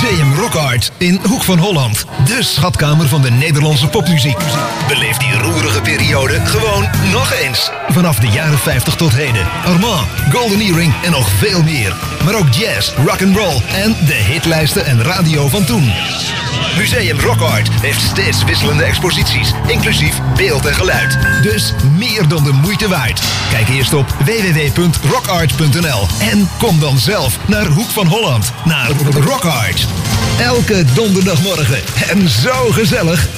Museum Rock Art in Hoek van Holland. De schatkamer van de Nederlandse popmuziek. Beleef die roerige periode gewoon nog eens. Vanaf de jaren 50 tot heden. Armand, Golden Earring en nog veel meer. Maar ook jazz, rock'n'roll en de hitlijsten en radio van toen. Museum Rock Art heeft steeds wisselende exposities, inclusief beeld en geluid. Dus meer dan de moeite waard. Kijk eerst op www.rockart.nl en kom dan zelf naar Hoek van Holland, naar Rock Art. Elke donderdagmorgen en zo gezellig.